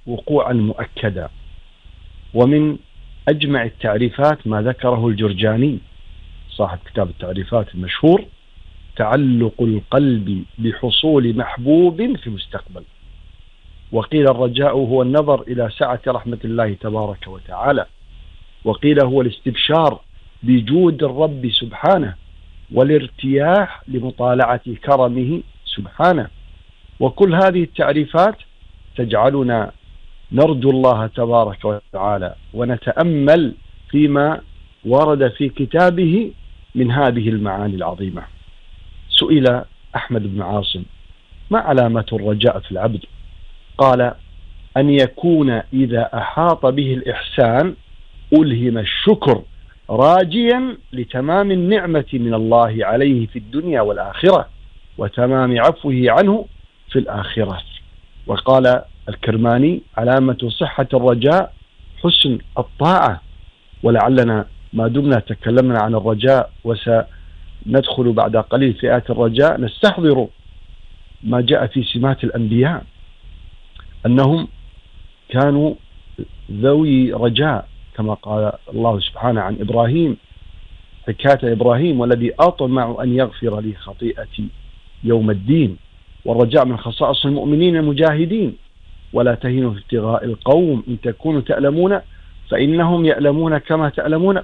وقوعا مؤكدا. ومن أجمع التعريفات ما ذكره الجرجاني صاحب كتاب التعريفات المشهور: تعلق القلب بحصول محبوب في المستقبل. وقيل الرجاء هو النظر إلى سعة رحمة الله تبارك وتعالى، وقيل هو الاستبشار بجود الرب سبحانه والارتياح لمطالعة كرمه سبحانه. وكل هذه التعريفات تجعلنا نرجو الله تبارك وتعالى ونتأمل فيما ورد في كتابه من هذه المعاني العظيمة. سئل أحمد بن عاصم: ما علامة الرجاء في العبد؟ قال: أن يكون إذا أحاط به الإحسان ألهم الشكر راجيا لتمام النعمة من الله عليه في الدنيا والآخرة وتمام عفوه عنه في الآخرة. وقال الكرماني: علامة صحة الرجاء حسن الطاعة. ولعلنا ما دمنا تكلمنا عن الرجاء وسندخل بعد قليل في آيات الرجاء نستحضر ما جاء في سمات الأنبياء أنهم كانوا ذوي رجاء، كما قال الله سبحانه عن إبراهيم حكاية إبراهيم: والذي أطمع أن يغفر لي خطيئتي يوم الدين. والرجاء من خصائص المؤمنين المجاهدين: ولا تهنوا في ابتغاء القوم إن تكونوا تألمون فإنهم يألمون كما تألمون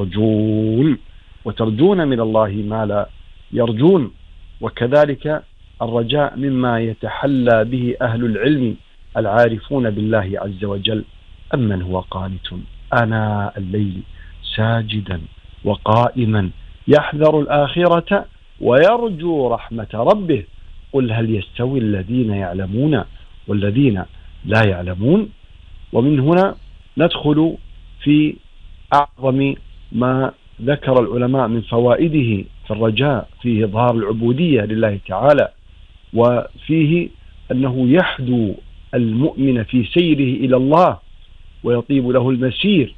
وترجون من الله ما لا يرجون. وكذلك الرجاء مما يتحلى به أهل العلم العارفون بالله عز وجل: أمن هو قانت آناء الليل ساجدا وقائما يحذر الآخرة ويرجو رحمة ربه قل هل يستوي الذين يعلمون والذين لا يعلمون. ومن هنا ندخل في أعظم ما ذكر العلماء من فوائده في الرجاء: فيه إظهار العبودية لله تعالى، وفيه أنه يحدو المؤمن في سيره إلى الله ويطيب له المسير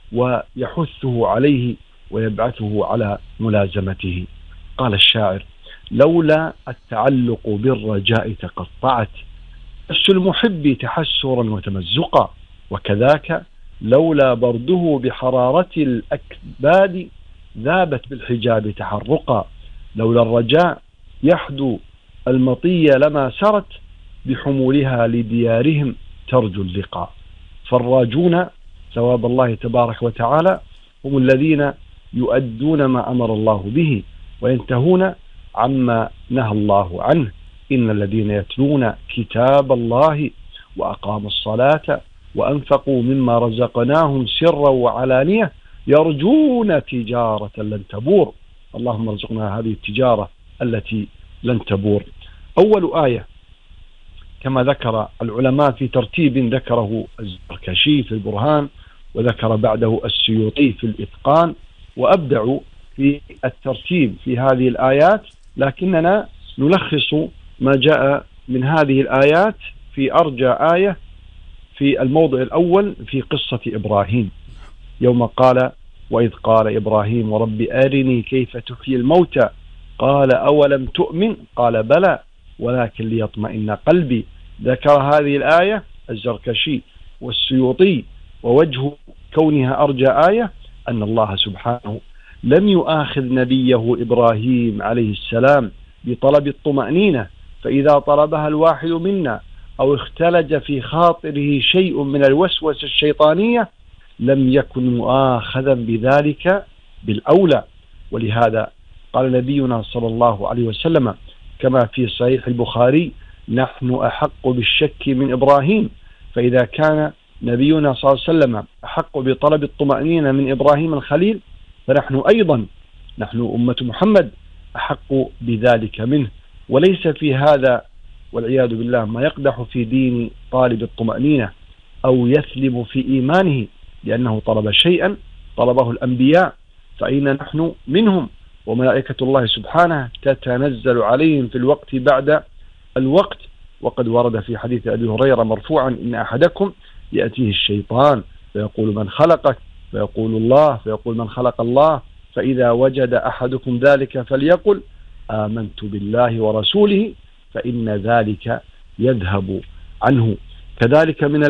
ويحثه عليه ويبعثه على ملازمته. قال الشاعر: لولا التعلق بالرجاء تقطعت نفس المحب تحسرا وتمزقا، وكذاك لولا برده بحرارة الأكباد ذابت بالحجاب تحرقا. لولا الرجاء يحدو المطية لما سرت بحمولها لديارهم ترجو اللقاء. فالراجون ثواب الله تبارك وتعالى هم الذين يؤدون ما أمر الله به وينتهون عما نهى الله عنه. إن الذين يتلون كتاب الله وأقاموا الصلاة وأنفقوا مما رزقناهم سرا وعلانية يرجون تجارة لن تبور. اللهم ارزقنا هذه التجارة التي لن تبور. أول آية كما ذكر العلماء في ترتيب ذكره الزركشي في البرهان، وذكر بعده السيوطي في الإتقان، وأبدعوا في الترتيب في هذه الآيات، لكننا نلخص ما جاء من هذه الآيات في أرجى آية في الموضع الأول في قصة إبراهيم يوم قال: وإذ قال إبراهيم رب أرني كيف تحيي الموتى قال أولم تؤمن قال بلى ولكن ليطمئن قلبي. ذكر هذه الآية الزركشي والسيوطي، ووجه كونها أرجى آية أن الله سبحانه لم يؤاخذ نبيه إبراهيم عليه السلام بطلب الطمأنينة، فإذا طلبها الواحد منا أو اختلج في خاطره شيء من الوسوسة الشيطانية لم يكن مؤاخذا بذلك بالأولى. ولهذا قال نبينا صلى الله عليه وسلم كما في صحيح البخاري: نحن أحق بالشك من إبراهيم. فإذا كان نبينا صلى الله عليه وسلم أحق بطلب الطمأنينة من إبراهيم الخليل، فنحن أيضا نحن أمة محمد أحق بذلك منه. وليس في هذا والعياذ بالله ما يقدح في دين طالب الطمأنينة أو يثلب في إيمانه، لأنه طلب شيئا طلبه الأنبياء، فأين نحن منهم؟ وملائكة الله سبحانه تتنزل عليهم في الوقت بعد الوقت. وقد ورد في حديث أبي هريرة مرفوعا: إن أحدكم يأتيه الشيطان فيقول من خلقك فيقول الله فيقول من خلق الله، فإذا وجد أحدكم ذلك فليقل آمنت بالله ورسوله فإن ذلك يذهب عنه. كذلك من